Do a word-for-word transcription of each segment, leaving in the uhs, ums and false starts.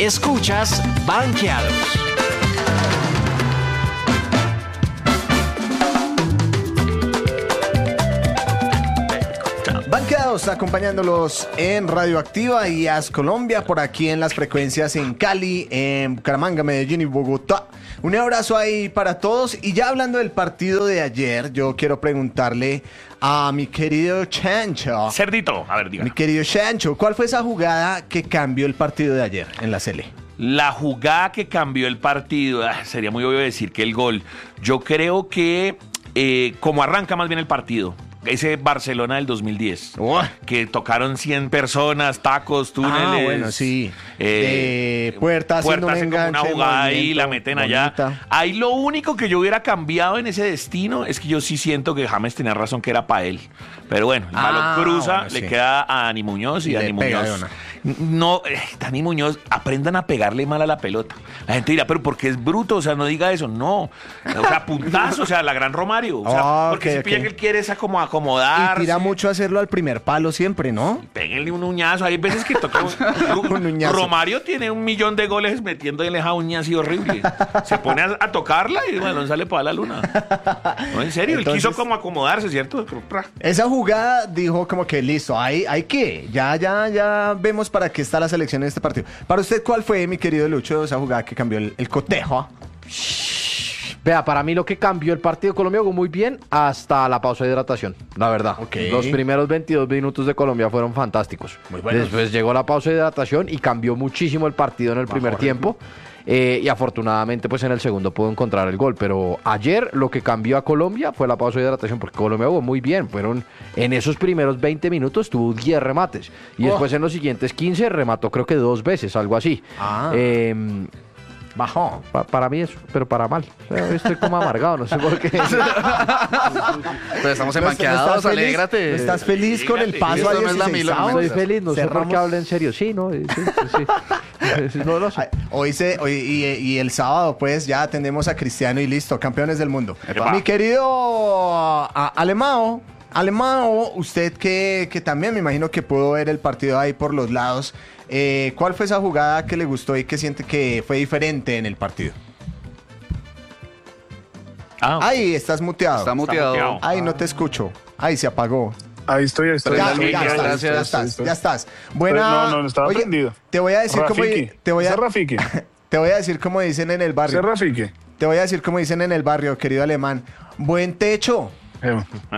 Escuchas Banqueados. Banqueados acompañándolos en Radioactiva y As Colombia, por aquí en las frecuencias en Cali, en Bucaramanga, Medellín y Bogotá. Un abrazo ahí para todos. Y ya hablando del partido de ayer, yo quiero preguntarle a mi querido Chancho. Cerdito, a ver, diga. Mi querido Chancho, ¿cuál fue esa jugada que cambió el partido de ayer en la Sele? La jugada que cambió el partido, ah, sería muy obvio decir que el gol. Yo creo que eh, como arranca más bien el partido, ese Barcelona del dos mil diez, oh. que tocaron cien personas, tacos, túneles. Ah, bueno, sí. Eh, eh, puertas, puertas un hacen como una jugada ahí, la meten bonita. Allá. Ahí lo único que yo hubiera cambiado en ese destino es que yo sí siento que James tenía razón, que era para él. Pero bueno, el balón ah, cruza, bueno, sí. le queda a Dani Muñoz y, y Dani Muñoz. No, eh, Dani Muñoz, aprendan a pegarle mal a la pelota. La gente dirá, pero porque es bruto, o sea, no diga eso. No, o sea, puntazo, o sea, la gran Romario. O sea, oh, porque okay, si pilla okay. que él quiere esa como acomodar. Y tira mucho a hacerlo al primer palo siempre, ¿no? Péguenle un uñazo. Hay veces que toca un, un uñazo. Romario tiene un millón de goles metiéndole esa uña así horrible. Se pone a, a tocarla y el balón sale para la luna. No, en serio, entonces, él quiso como acomodarse, ¿cierto? Esa jugada dijo como que listo, hay, hay que, ya, ya, ya vemos para qué está la selección en este partido. Para usted, ¿cuál fue, mi querido Lucho, esa jugada que cambió el, el cotejo? Vea, para mí lo que cambió el partido de Colombia jugó muy bien hasta la pausa de hidratación, la verdad. Okay. Los primeros veintidós minutos de Colombia fueron fantásticos. Muy buenos. Después llegó la pausa de hidratación y cambió muchísimo el partido en el primer tiempo. Eh, y afortunadamente pues en el segundo pudo encontrar el gol, pero ayer lo que cambió a Colombia fue la pausa de hidratación, porque Colombia jugó muy bien. Fueron en esos primeros veinte minutos tuvo diez remates y oh. después en los siguientes quince remató creo que dos veces, algo así. ah. eh, Bajó. Pa- para mí eso, pero para mal. Estoy como amargado, no sé por qué. Pero estamos en Banqueados, alégrate. ¿Estás feliz sí, con el paso a dieciséis? Estoy feliz, no sé por qué hablo en serio. Sí, ¿no? Sí, sí, sí. No lo sé. Hoy se, hoy, y, y el sábado, pues, ya atendemos a Cristiano y listo, campeones del mundo. Epa. Mi querido a, Alemao, Alemao, usted que, que también me imagino que pudo ver el partido ahí por los lados. Eh, ¿Cuál fue esa jugada que le gustó y que siente que fue diferente en el partido? Ah, Ahí estás muteado. Está muteado. Ahí no te escucho. Ahí se apagó. Ahí estoy, ahí estoy. Ya, ya, ya, estás, gracias. ya estás, ya estás. Buena. No, no, no estaba Oye, prendido. Te voy a decir cómo te voy a Rafiki. Te voy a decir cómo dicen en el barrio. Rafiki. Te voy a decir cómo dicen en el barrio, querido alemán. Buen techo. Eh,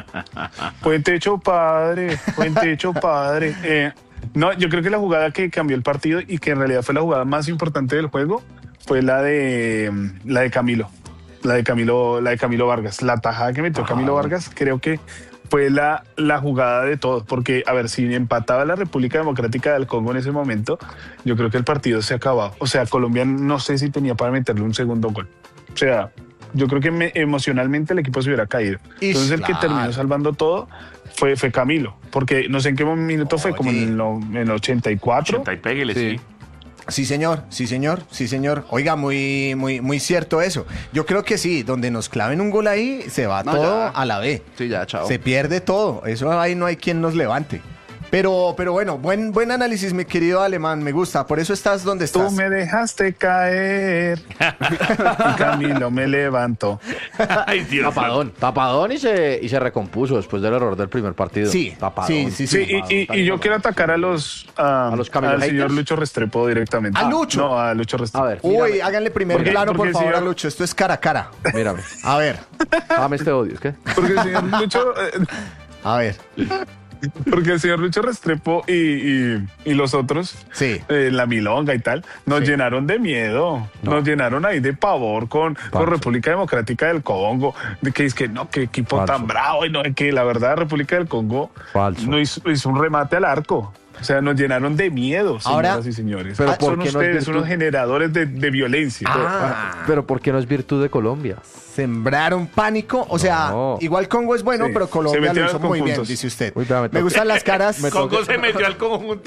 buen techo, padre. Buen techo, padre. Eh, no, yo creo que la jugada que cambió el partido y que en realidad fue la jugada más importante del juego fue la de la de Camilo. La de Camilo, la de Camilo Vargas. La tajada que metió Ajá. Camilo Vargas, creo que fue la, la jugada de todos, porque, a ver, si empataba la República Democrática del Congo en ese momento, yo creo que el partido se acababa. O sea, Colombia no sé si tenía para meterle un segundo gol. O sea, yo creo que me, emocionalmente el equipo se hubiera caído. Entonces el que terminó salvando todo fue, fue Camilo, porque no sé en qué minuto Oye. fue, como en el, en el ochenta y cuatro. ochenta y péguele, sí. sí. Sí, señor, sí, señor, sí, señor. Oiga, muy, muy, muy cierto eso. Yo creo que sí, donde nos claven un gol ahí, se va no, todo ya. a la B. Sí, ya, chao. Se pierde todo. Eso ahí no hay quien nos levante. Pero, pero bueno, buen, buen análisis, mi querido alemán, me gusta. Por eso estás donde estás. Tú me dejaste caer y Camilo me levantó. Ay, Dios. Tapadón, tapadón y se, y se recompuso después del error del primer partido. Sí, tapadón. Sí, sí, sí. sí y, y, y yo quiero atacar a los, uh, ¿A los al señor Lucho Restrepo directamente. ¿A Lucho? No, a Lucho Restrepo. A ver, uy, háganle primer porque, plano, porque por favor, señor... a Lucho. Esto es cara a cara. Mírame. A ver. Dame este odio, ¿es qué? Porque el señor Lucho... Eh... A ver. Porque el señor Lucho Restrepo y, y, y los otros, sí. eh, la milonga y tal, nos sí. llenaron de miedo, no. nos llenaron ahí de pavor con, con República Democrática del Congo, de que es que no, qué equipo Falso. tan bravo, y no, que la verdad República del Congo Falso. no hizo, hizo un remate al arco. O sea, nos llenaron de miedo, señoras Ahora, y señores. Pero Son ustedes no es unos generadores de, de violencia. Ah. Pero, pero ¿por qué no es virtud de Colombia? Sembraron pánico. O sea, no. igual Congo es bueno, sí. pero Colombia lo hizo muy bien, dice usted. Uy, me, me gustan las caras. Me Congo toque. se metió al conjunto.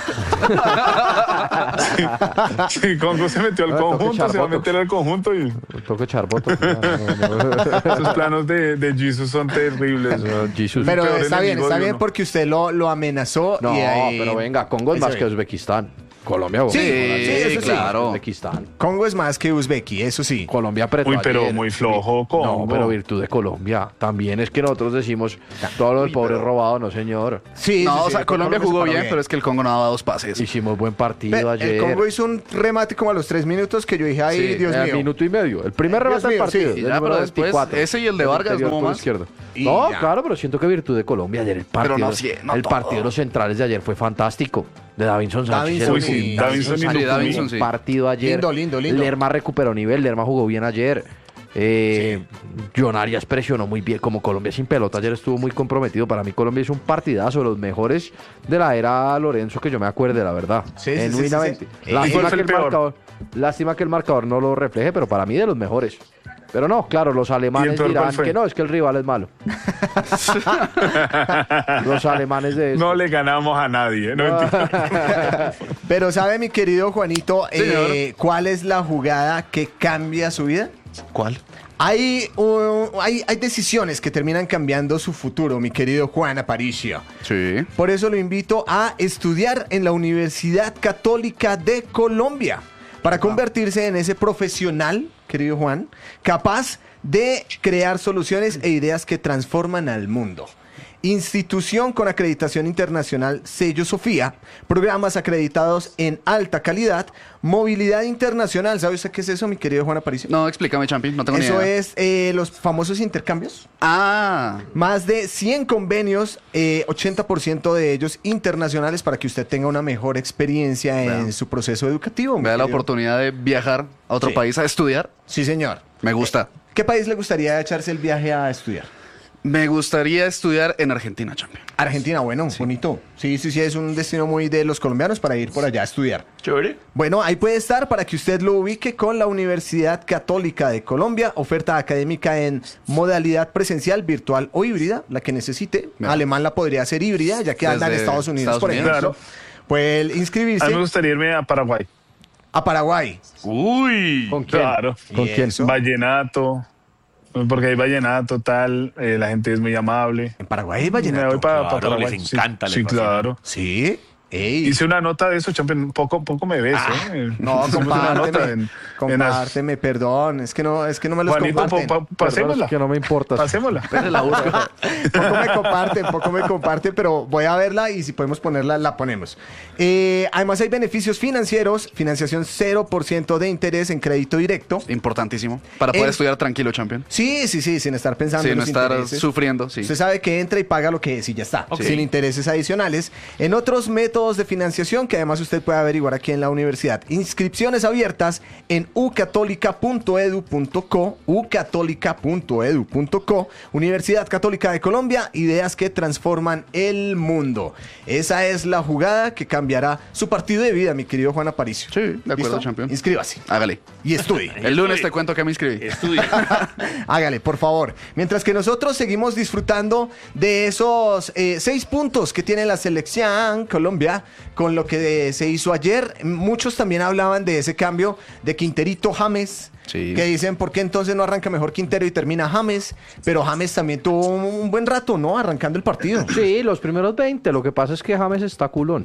sí, sí, Congo se metió al no, conjunto, se va a meter al conjunto y... Toque charboto. Esos planos de, de Jesus son terribles. No, Jesus. Pero está bien, está bien porque usted lo, lo amenazó. No, y ahí... pero venga, Congo es más que Uzbekistán. Colombia, Sí, sí, sí, eso sí. claro. Uzbekistán. Congo es más que Uzbeki, eso sí. Colombia apretó Uy, pero ayer. muy flojo Congo. No, pero virtud de Colombia. También es que nosotros decimos todo lo del pobre robado, no señor. Sí, No, sí, o sí, sea, Colombia se jugó paró bien, pero es que el Congo no daba dos pases. Hicimos buen partido Ve, ayer. el Congo hizo un remate como a los tres minutos que yo dije, ay, Sí, Dios Eh, mío. minuto y medio. El primer Dios remate del mío, partido. sí. el Ya, número pero después, veinticuatro, ese y el de del Vargas interior no por más. izquierda. Y No, ya. claro, pero siento que virtud de Colombia ayer el partido. no, sí, no el todo. partido de los centrales de ayer fue fantástico. De Davinson Sánchez. Davinson, el- sí, Davinson y Sánchez, Lukumi. Davinson, un sí. partido ayer. Lindo, lindo, lindo. Lerma recuperó nivel, Lerma jugó bien ayer. Eh, John Arias presionó muy bien, como Colombia sin pelota ayer estuvo muy comprometido. Para mí Colombia hizo un partidazo, los mejores de la era Lorenzo que yo me acuerde, la verdad. Sí, sí, Genuinamente. sí, sí, sí. ¿Y Lástima, cuál fue que el el peor? marcador, lástima que el marcador no lo refleje, pero para mí de los mejores. Pero no, claro, los alemanes peor cuál dirán fue? que no, es que el rival es malo. Los alemanes de esto. No le ganamos a nadie. No, mentira. Pero ¿sabe, mi querido Juanito, Señor. eh, cuál es la jugada que cambia su vida? ¿Cuál? Hay, uh, hay, hay decisiones que terminan cambiando su futuro, mi querido Juan Aparicio. Sí. Por eso lo invito a estudiar en la Universidad Católica de Colombia para convertirse en ese profesional, querido Juan, capaz de crear soluciones e ideas que transforman al mundo. Institución con acreditación internacional Sello Sofía, programas acreditados en alta calidad, movilidad internacional. ¿Sabe usted qué es eso, mi querido Juan Aparicio? No, explícame, Champi, no tengo Eso ni idea. es eh, los famosos intercambios. Ah, Más de cien convenios, eh, ochenta por ciento de ellos internacionales para que usted tenga una mejor experiencia en Vea. su proceso educativo. mi me da la querido. oportunidad de viajar a otro Sí. país a estudiar. Sí, señor. Me gusta. ¿Qué país le gustaría echarse el viaje a estudiar? Me gustaría estudiar en Argentina, Champi. Argentina, bueno, bonito. Sí, sí, sí, es un destino muy de los colombianos para ir por allá a estudiar. Chévere. Bueno, ahí puede estar para que usted lo ubique con la Universidad Católica de Colombia. Oferta académica en modalidad presencial, virtual o híbrida, la que necesite. Bien. Alemán la podría hacer híbrida, ya que anda en Desde Estados Unidos, Estados por Unidos. ejemplo. Puede A mí me inscribirse gustaría irme a Paraguay. a Paraguay. Uy. ¿Con quién? Claro. ¿Con ¿Y quién? eso? Vallenato. Porque hay vallenato, tal. eh, la gente es muy amable. En Paraguay hay Me vallenato. voy para Claro, Paraguay. les Sí, encanta, les Sí, fascina. claro. Sí. Ey. Hice una nota de eso, champion. Poco, poco me ves, ¿eh? No, Hicimos una nota compárteme. en- en compárteme, perdón. Es que no, es que no me los Juanito, comparten. po- pa- pasémosla. Es que no me importa. Pasémosla. La busco. Poco me comparten, poco me comparten, pero voy a verla y si podemos ponerla, la ponemos. Eh, además hay beneficios financieros, financiación cero por ciento de interés en crédito directo. Importantísimo. Para poder En- estudiar tranquilo, Champion. Sí, sí, sí, sin estar pensando Sí, en no los estar intereses. sufriendo, sí. Usted sabe que entra y paga lo que es y ya está, Ok. sin intereses adicionales. En otros métodos de financiación que además usted puede averiguar aquí en la universidad. Inscripciones abiertas en u católica punto edu punto co, u católica punto edu punto co, Universidad Católica de Colombia, ideas que transforman el mundo. Esa es la jugada que cambiará su partido de vida, mi querido Juan Aparicio. Sí, de acuerdo, ¿Listo? champion. Inscríbase Hágale. y estudie. El lunes te cuento que me inscribí. Estudia. Hágale, por favor. Mientras que nosotros seguimos disfrutando de esos eh, seis puntos que tiene la selección Colombia con lo que eh, se hizo ayer. Muchos también hablaban de ese cambio de Quinterito James. Sí. Que dicen, ¿por qué entonces no arranca mejor Quintero y termina James? Pero James también tuvo un, un buen rato, ¿no? Arrancando el partido. Sí, los primeros veinte. Lo que pasa es que James está culón.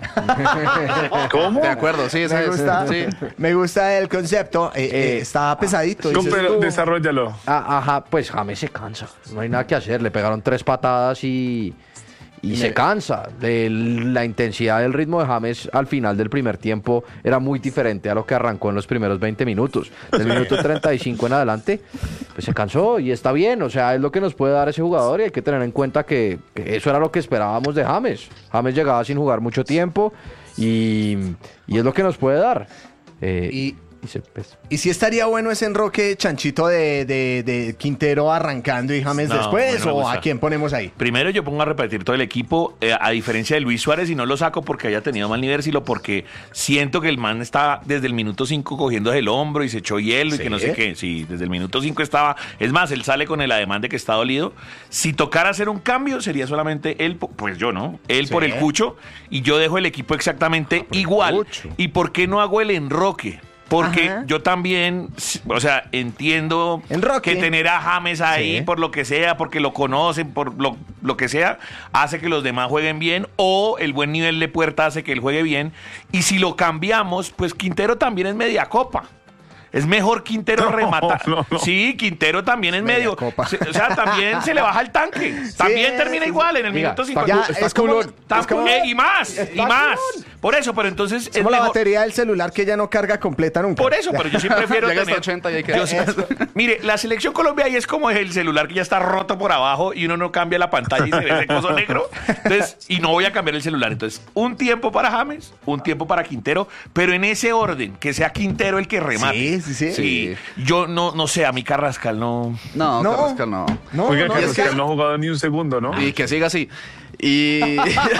¿Cómo? De acuerdo, sí, esa Me es. gusta, Sí. me gusta el concepto. Eh, eh, está pesadito. ¿Cómo? dices Pero tú. desarrollalo. Ah, ajá, pues James se cansa. No hay nada que hacer. Le pegaron tres patadas y, y se cansa. De la intensidad del ritmo de James al final del primer tiempo era muy diferente a lo que arrancó en los primeros veinte minutos. Del minuto treinta y cinco en adelante, pues se cansó y está bien. O sea, es lo que nos puede dar ese jugador y hay que tener en cuenta que, que eso era lo que esperábamos de James. James llegaba sin jugar mucho tiempo y, y es lo que nos puede dar. Eh, Y- y se- pues, Y si estaría bueno ese enroque chanchito de, de- de Quintero arrancando y James No, después, bueno, me o gusta. a quién ponemos ahí. Primero yo pongo a repetir todo el equipo, eh, a diferencia de Luis Suárez, y no lo saco porque haya tenido mal nivel, sino porque siento que el man está desde el minuto cinco cogiendo el hombro y se echó hielo y ¿Sí? que no sé qué. Sí, desde el minuto cinco estaba. Es más, él sale con el ademán de que está dolido. Si tocara hacer un cambio, sería solamente él, po- pues yo no, él Sí. por el Cucho, y yo dejo el equipo exactamente igual. Cucho. ¿Y por qué no hago el enroque? Porque Ajá. yo también, o sea, entiendo que tener a James ahí sí. por lo que sea, porque lo conocen, por lo, lo que sea, hace que los demás jueguen bien, o el buen nivel de Puerta hace que él juegue bien. Y si lo cambiamos, pues Quintero también es media copa. Es mejor Quintero no, rematar. No, no. Sí, Quintero también es medio. Se, o sea, también se le baja el tanque. También sí, termina igual en el Diga, minuto cincuenta. Ya, es como, es como, eh, y más, y más. Por eso, pero entonces. Es como es la mejor. Batería del celular que ya no carga completa nunca. Por eso, pero yo sí prefiero Llega tener. hasta ochenta y hay que... yo, mire, la selección Colombia ahí es como el celular que ya está roto por abajo y uno no cambia la pantalla y se ve ese coso negro. Entonces, y no voy a cambiar el celular. Entonces, un tiempo para James, un tiempo para Quintero, pero en ese orden, que sea Quintero el que remate. Sí, sí, sí. sí. Yo no, no sé, a mi Carrascal no. No, no. Carrascal no. no Oiga, no, Carrascal que... no ha jugado ni un segundo, ¿no? Y que siga así. Y.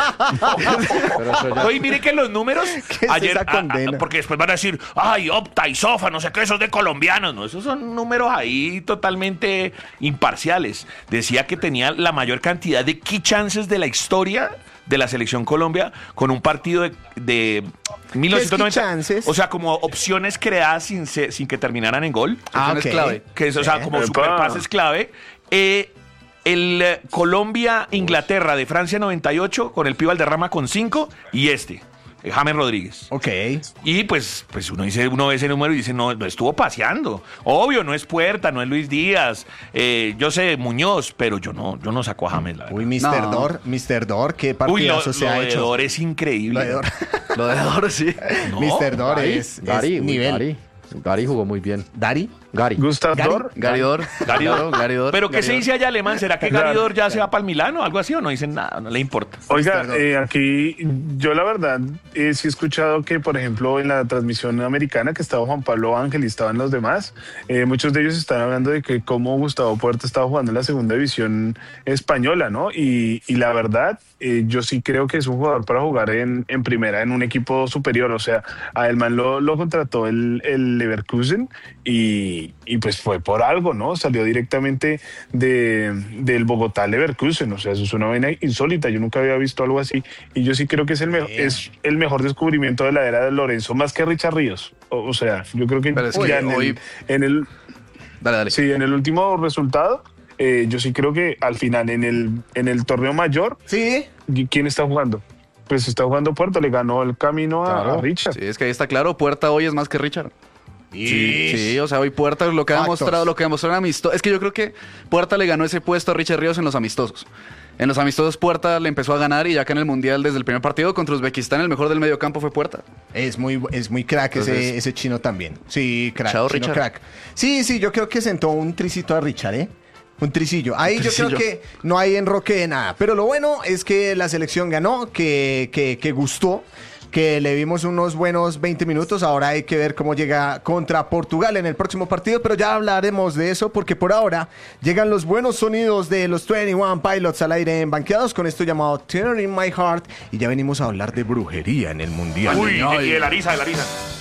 Oye, mire que los números. Ayer. A, a, porque después van a decir, ay, Opta y Sofa, no sé qué, esos de colombianos. No, esos son números ahí totalmente imparciales. Decía que tenía la mayor cantidad de key chances de la historia de la selección Colombia con un partido de, de mil novecientos noventa. O sea, como opciones creadas sin, sin que terminaran en gol. Ah, okay. clave. Que es, o sea, como superpases clave. Eh. El eh, Colombia-Inglaterra de Francia noventa y ocho con el Pío Valderrama con cinco y este, eh, James Rodríguez. Ok. Y pues, pues uno dice, uno ve ese número y dice, no, no estuvo paseando. Obvio, no es Puerta, no es Luis Díaz, eh, yo sé, Muñoz, pero yo no, yo no saco a James, la verdad. Uy, mister No. Dor, mister Dor, qué partidazo Uy, lo, se lo ha de hecho. Dor es increíble. Lo de Dor, lo de Dor sí. No, mister Dor Gary, es, Gary, es nivel. Gary. Gary jugó muy bien. ¿Dari? Gary. ¿Gustav Gary. Dor? Gary Dor. Gary Dor. Gary Dor. ¿Pero qué Gary se Dor. dice allá alemán? ¿Será que Gary Dor ya se va para el Milano o algo así o no dicen nada? No le importa. Oiga, eh, aquí yo la verdad eh, sí he escuchado que, por ejemplo, en la transmisión americana que estaba Juan Pablo Ángel y estaban los demás, eh, muchos de ellos están hablando de que cómo Gustavo Puerta estaba jugando en la segunda división española, ¿no? Y, y la verdad, eh, yo sí creo que es un jugador para jugar en, en primera, en un equipo superior. O sea, a Elman lo, lo contrató el, el Leverkusen y, y pues fue por algo, ¿no? Salió directamente de, del Bogotá Leverkusen. O sea, eso es una vaina insólita. Yo nunca había visto algo así. Y yo sí creo que es el, me es el mejor descubrimiento de la era de Lorenzo, más que Richard Ríos. O, o sea, yo creo que es ya que en, hoy... el, en el... Dale, dale. Sí, en el último resultado, eh, yo sí creo que al final, en el, en el torneo mayor, sí. ¿quién está jugando? Pues está jugando Puerta, le ganó el camino a, claro. a Richard. Sí, es que ahí está claro, Puerta hoy es más que Richard. Sí, sí, o sea, hoy Puerta lo que ha demostrado, lo que demostró en amistosos. Es que yo creo que Puerta le ganó ese puesto a Richard Ríos en los amistosos. En los amistosos Puerta le empezó a ganar y ya que en el Mundial desde el primer partido contra Uzbekistán el mejor del medio campo fue Puerta. Es muy, es muy crack Entonces, ese, ese chino también. Sí, crack. Chao, chino Richard. Crack. Sí, sí, yo creo que sentó un tricito a Richard, ¿eh? Un tricillo. Ahí Un yo tricillo. creo que no hay enroque de nada. Pero lo bueno es que la selección ganó, que, que, que gustó, que le vimos unos buenos veinte minutos. Ahora hay que ver cómo llega contra Portugal en el próximo partido, pero ya hablaremos de eso porque por ahora llegan los buenos sonidos de los veintiuno Pilots al aire en Banqueados con esto llamado Tear in My Heart y ya venimos a hablar de brujería en el Mundial. Uy, y el Ariza, el Ariza.